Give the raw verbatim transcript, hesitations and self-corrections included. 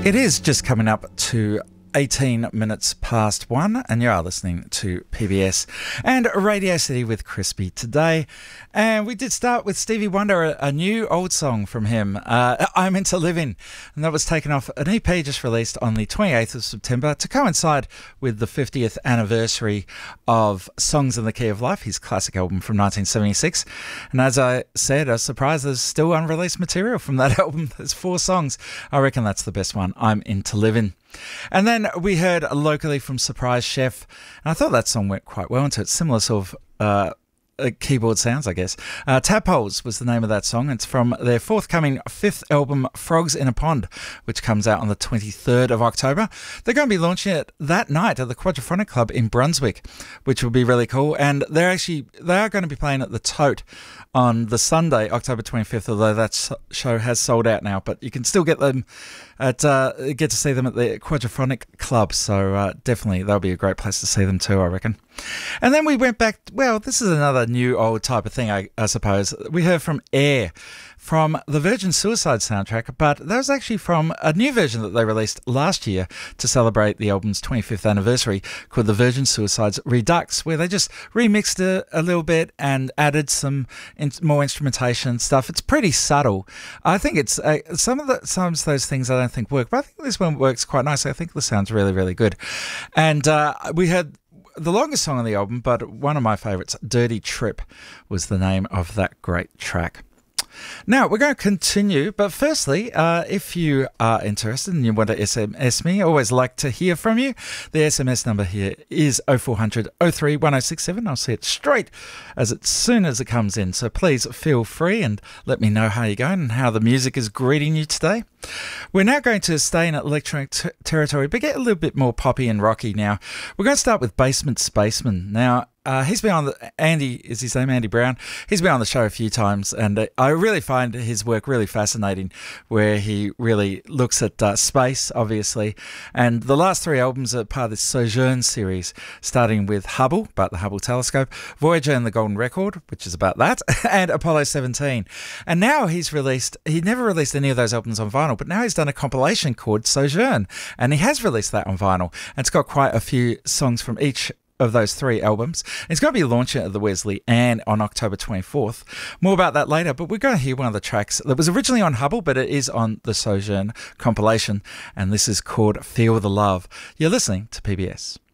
It is just coming up to eighteen minutes past one, and you are listening to P B S and Radio City with Crispy today. And we did start with Stevie Wonder, a, a new old song from him, uh, I'm Into Living, and that was taken off an E P just released on the twenty-eighth of September to coincide with the fiftieth anniversary of Songs in the Key of Life, his classic album from nineteen seventy-six. And as I said, a surprise, there's still unreleased material from that album. There's four songs. I reckon that's the best one, I'm Into Living. And then we heard locally from Surprise Chef, and I thought that song went quite well into it. Similar sort of uh, keyboard sounds, I guess. Uh, Tadpoles was the name of that song. It's from their forthcoming fifth album, Frogs in a Pond, which comes out on the twenty-third of October. They're going to be launching it that night at the Quadraphonic Club in Brunswick, which will be really cool. And they're actually they are going to be playing at the Tote on the Sunday, October twenty-fifth, although that show has sold out now, but you can still get them at uh, get to see them at the Quadraphonic Club, so uh, definitely that'll be a great place to see them too, I reckon. And then we went back, well, this is another new old type of thing, I, I suppose. We heard from Air, from the Virgin Suicide soundtrack, but that was actually from a new version that they released last year to celebrate the album's twenty-fifth anniversary, called the Virgin Suicides Redux, where they just remixed it a little bit and added some in- more instrumentation stuff. It's pretty subtle. I think it's uh, some of the sometimes those things I don't think work, but I think this one works quite nicely. I think the sound's really, really good. And uh, we had the longest song on the album, but one of my favourites, Dirty Trip, was the name of that great track. Now, we're going to continue, but firstly, uh, if you are interested and you want to S M S me, I always like to hear from you. The S M S number here is oh four hundred, oh three, one oh six seven. I'll see it straight as, it, as soon as it comes in, so please feel free and let me know how you're going and how the music is greeting you today. We're now going to stay in electronic t- territory, but get a little bit more poppy and rocky now. We're going to start with Basement Spaceman. Now, Uh, he's been on the, Andy, is his name Andy Brown? He's been on the show a few times, and uh, I really find his work really fascinating, where he really looks at uh, space, obviously, and the last three albums are part of this Sojourn series, starting with Hubble, about the Hubble telescope, Voyager and the Golden Record, which is about that, and Apollo seventeen. And now he's released, he never released any of those albums on vinyl, but now he's done a compilation called Sojourn, and he has released that on vinyl, and it's got quite a few songs from each of those three albums. It's going to be launching at the Wesley Anne on October twenty-fourth. More about that later, but we're going to hear one of the tracks that was originally on Hubble, but it is on the Sojourn compilation, and this is called Feel the Love. You're listening to P B S.